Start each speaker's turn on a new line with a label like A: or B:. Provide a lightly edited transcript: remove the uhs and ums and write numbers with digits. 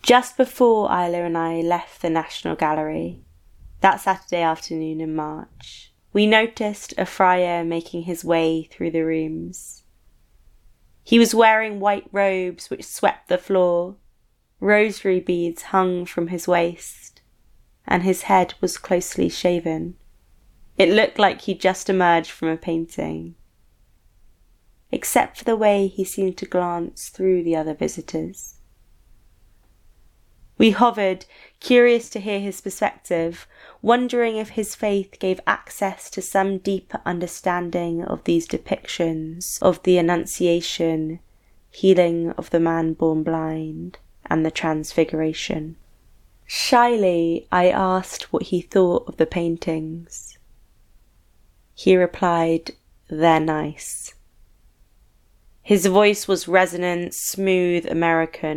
A: Just before Isla and I left the National Gallery, that Saturday afternoon in March, we noticed a friar making his way through the rooms. He was wearing white robes which swept the floor, rosary beads hung from his waist, and his head was closely shaven. It looked like he'd just emerged from a painting, except for the way he seemed to glance through the other visitors. We hovered, curious to hear his perspective, wondering if his faith gave access to some deeper understanding of these depictions of the Annunciation, healing of the man born blind, and the Transfiguration. Shyly, I asked what he thought of the paintings. He replied, "They're nice." His voice was resonant, smooth, American.